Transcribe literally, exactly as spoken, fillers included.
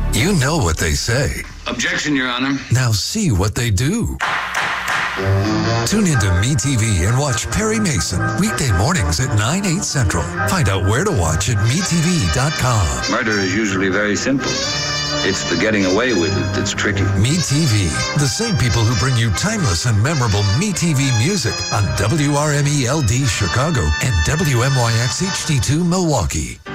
You know what they say. Objection, Your Honor. Now see what they do. Tune into MeTV and watch Perry Mason weekday mornings at nine, eight Central. Find out where to watch at me T V dot com. Murder is usually very simple. It's the getting away with it that's tricky. MeTV, the same people who bring you timeless and memorable MeTV music on W R M E L D Chicago and W M Y X H D two Milwaukee.